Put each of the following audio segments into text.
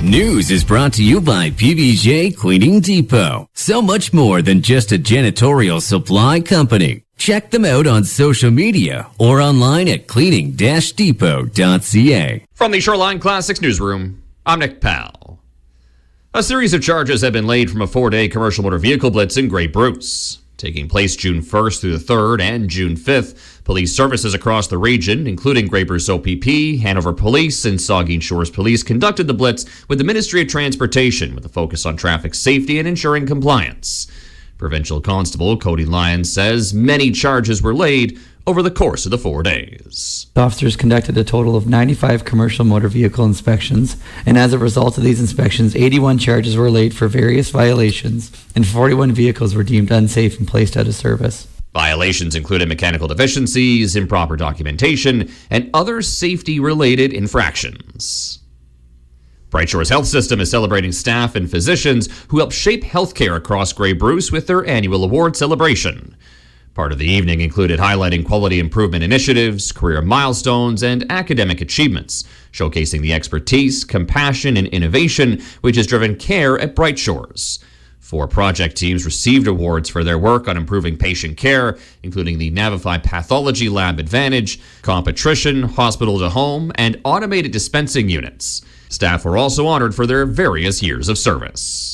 News is brought to you by PBJ Cleaning Depot. So much more than just a janitorial supply company. Check them out on social media or online at cleaning-depot.ca. From the Shoreline Classics newsroom, I'm Nick Powell. A series of charges have been laid from a 4-day commercial motor vehicle blitz in Grey Bruce. Taking place June 1st through the 3rd and June 5th, police services across the region, including Grey Bruce OPP, Hanover Police, and Saugeen Shores Police, conducted the blitz with the Ministry of Transportation with a focus on traffic safety and ensuring compliance. Provincial Constable Cody Lyons says many charges were laid over the course of the 4 days. Officers conducted a total of 95 commercial motor vehicle inspections, and as a result of these inspections, 81 charges were laid for various violations, and 41 vehicles were deemed unsafe and placed out of service. Violations included mechanical deficiencies, improper documentation, and other safety-related infractions. Bright Shores Health System is celebrating staff and physicians who help shape healthcare across Grey Bruce with their annual award celebration. Part of the evening included highlighting quality improvement initiatives, career milestones, and academic achievements, showcasing the expertise, compassion, and innovation which has driven care at Bright Shores. 4 project teams received awards for their work on improving patient care, including the Navify Pathology Lab Advantage, Comp-Attrition, Hospital to Home, and Automated Dispensing Units. Staff were also honored for their various years of service.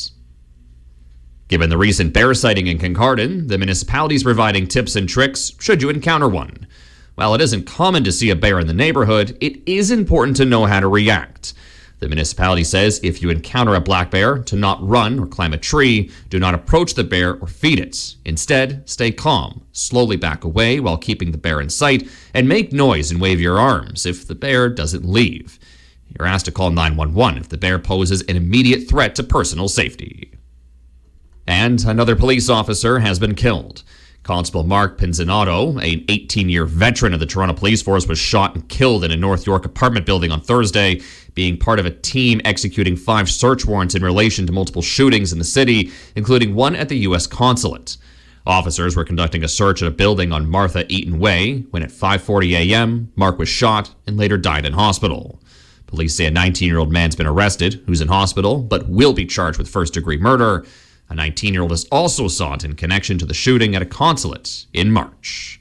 Given the recent bear sighting in Kincardine, the municipality is providing tips and tricks should you encounter one. While it isn't common to see a bear in the neighborhood, it is important to know how to react. The municipality says if you encounter a black bear, to not run or climb a tree, do not approach the bear or feed it. Instead, stay calm, slowly back away while keeping the bear in sight, and make noise and wave your arms if the bear doesn't leave. You're asked to call 911 if the bear poses an immediate threat to personal safety. And another police officer has been killed. Constable Mark Pinzinato, an 18-year veteran of the Toronto Police Force, was shot and killed in a North York apartment building on Thursday, being part of a team executing 5 search warrants in relation to multiple shootings in the city, including one at the U.S. Consulate. Officers were conducting a search at a building on Martha Eaton Way when at 5:40 a.m., Mark was shot and later died in hospital. Police say a 19-year-old man's been arrested, who's in hospital, but will be charged with first-degree murder. A 19-year-old is also sought in connection to the shooting at a consulate in March.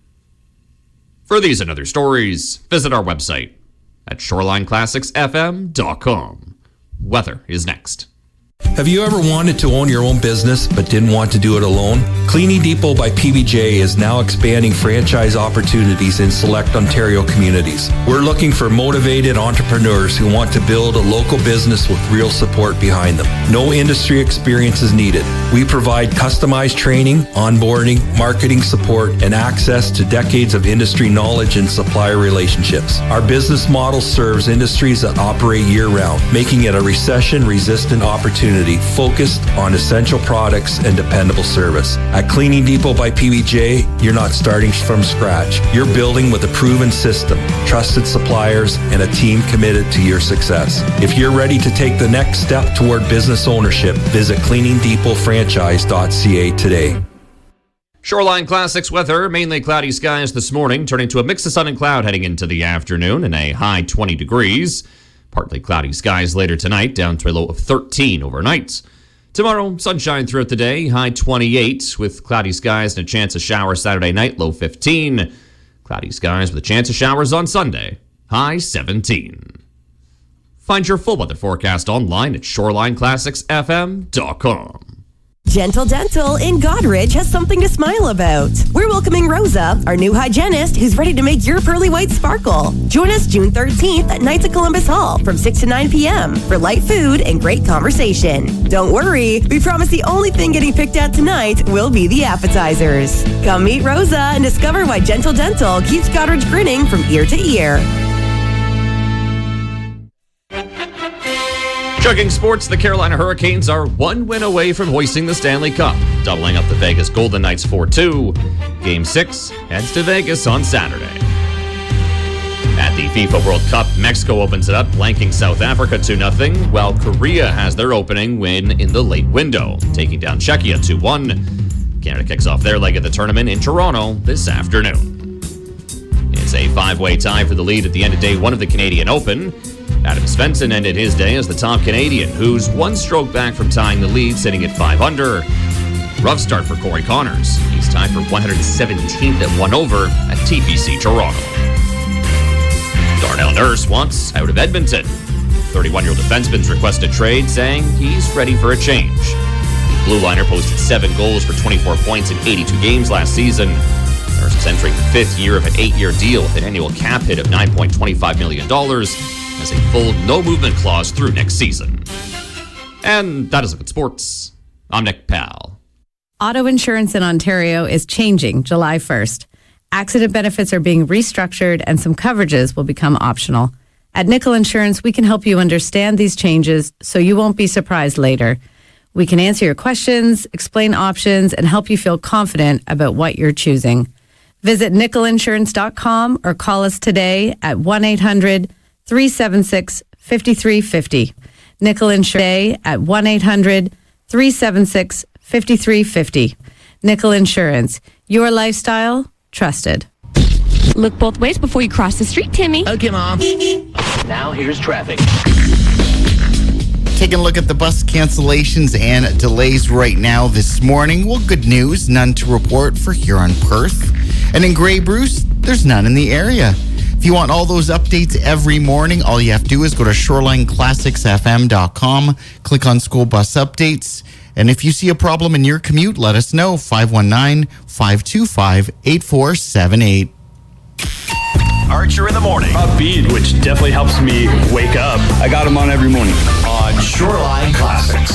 For these and other stories, visit our website at shorelineclassicsfm.com. Weather is next. Have you ever wanted to own your own business but didn't want to do it alone? Cleaning Depot by PBJ is now expanding franchise opportunities in select Ontario communities. We're looking for motivated entrepreneurs who want to build a local business with real support behind them. No industry experience is needed. We provide customized training, onboarding, marketing support, and access to decades of industry knowledge and supplier relationships. Our business model serves industries that operate year-round, making it a recession-resistant opportunity focused on essential products and dependable service. At Cleaning Depot by PBJ, you're not starting from scratch. You're building with a proven system, trusted suppliers, and a team committed to your success. If you're ready to take the next step toward business ownership, visit cleaningdepotfranchise.ca today. Shoreline Classics weather, mainly cloudy skies this morning, turning to a mix of sun and cloud heading into the afternoon and a high 20 degrees. Partly cloudy skies later tonight, down to a low of 13 overnight. Tomorrow, sunshine throughout the day, high 28, with cloudy skies and a chance of showers Saturday night, low 15. Cloudy skies with a chance of showers on Sunday, high 17. Find your full weather forecast online at shorelineclassicsfm.com. Gentle Dental in Godridge has something to smile about. We're welcoming Rosa, our new hygienist, who's ready to make your pearly white sparkle. Join us June 13th at Knights at Columbus Hall from 6 to 9 p.m. for light food and great conversation. Don't worry, we promise the only thing getting picked at tonight will be the appetizers. Come meet Rosa and discover why Gentle Dental keeps Godridge grinning from ear to ear. Chugging sports, the Carolina Hurricanes are 1 win away from hoisting the Stanley Cup, doubling up the Vegas Golden Knights 4-2. Game 6 heads to Vegas on Saturday. At the FIFA World Cup, Mexico opens it up, blanking South Africa 2-0, while Korea has their opening win in the late window, taking down Czechia 2-1. Canada kicks off their leg of the tournament in Toronto this afternoon. It's a 5-way tie for the lead at the end of day 1 of the Canadian Open. Adam Svensson ended his day as the top Canadian, who's one stroke back from tying the lead, sitting at 5 under. Rough start for Corey Connors. He's tied for 117th at 1 over at TPC Toronto. Darnell Nurse wants out of Edmonton. 31-year-old defenseman's requested trade, saying he's ready for a change. Blue Liner posted 7 goals for 24 points in 82 games last season. Nurse is entering the 5th year of an 8-year deal with an annual cap hit of $9.25 million as a full no-movement clause through next season. And that is it with sports. I'm Nick Powell. Auto insurance in Ontario is changing July 1st. Accident benefits are being restructured and some coverages will become optional. At Nickel Insurance, we can help you understand these changes so you won't be surprised later. We can answer your questions, explain options, and help you feel confident about what you're choosing. Visit nickelinsurance.com or call us today at 1-800-376-5350. Nickel Insurance at 1-800-376-5350. Nickel Insurance, your lifestyle, trusted. Look both ways before you cross the street, Timmy. Okay, Mom. Now here's traffic. Taking a look at the bus cancellations and delays right now this morning. Well, good news, none to report for Huron Perth. And in Grey Bruce, there's none in the area. If you want all those updates every morning, all you have to do is go to shorelineclassicsfm.com, click on school bus updates. And if you see a problem in your commute, let us know. 519-525-8478. Archer in the morning. Upbeat, which definitely helps me wake up. I got him on every morning. On Shoreline Classics.